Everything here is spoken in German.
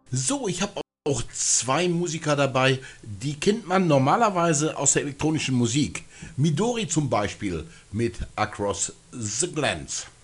So, ich habe auch zwei Musiker dabei, die kennt man normalerweise aus der elektronischen Musik. Midori zum Beispiel mit Across the Glens.